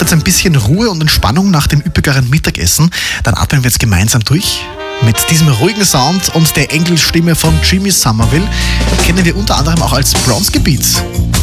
jetzt ein bisschen Ruhe und Entspannung nach dem üppigeren Mittagessen. Dann atmen wir jetzt gemeinsam durch. Mit diesem ruhigen Sound und der Engelstimme von Jimmy Somerville kennen wir unter anderem auch als Bronzegebiet.